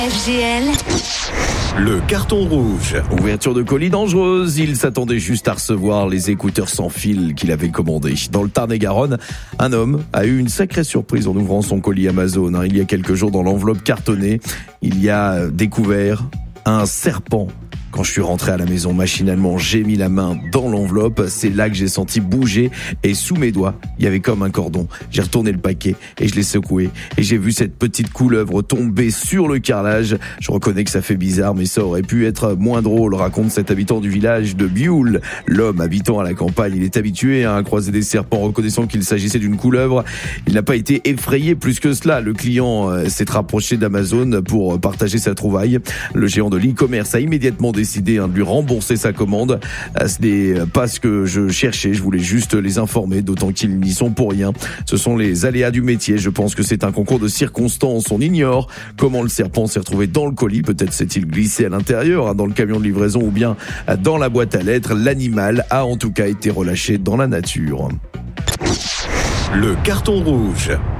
FGL. Le carton rouge. Ouverture de colis dangereuse. Il s'attendait juste à recevoir les écouteurs sans fil qu'il avait commandés. Dans le Tarn-et-Garonne, un homme a eu une sacrée surprise en ouvrant son colis Amazon. Il y a quelques jours, dans l'enveloppe cartonnée, il y a découvert un serpent. Quand je suis rentré à la maison, machinalement, j'ai mis la main dans l'enveloppe. C'est là que j'ai senti bouger et sous mes doigts, il y avait comme un cordon. J'ai retourné le paquet et je l'ai secoué. Et j'ai vu cette petite couleuvre tomber sur le carrelage. Je reconnais que ça fait bizarre, mais ça aurait pu être moins drôle, raconte cet habitant du village de Bioul. L'homme habitant à la campagne, il est habitué à croiser des serpents. Reconnaissant qu'il s'agissait d'une couleuvre, il n'a pas été effrayé plus que cela. Le client s'est rapproché d'Amazon pour partager sa trouvaille. Le géant de l'e-commerce a immédiatement décidé de lui rembourser sa commande. Ce n'est pas ce que je cherchais, je voulais juste les informer, d'autant qu'ils n'y sont pour rien. Ce sont les aléas du métier, je pense que c'est un concours de circonstances. On ignore comment le serpent s'est retrouvé dans le colis, peut-être s'est-il glissé à l'intérieur, dans le camion de livraison ou bien dans la boîte à lettres. L'animal a en tout cas été relâché dans la nature. Le carton rouge.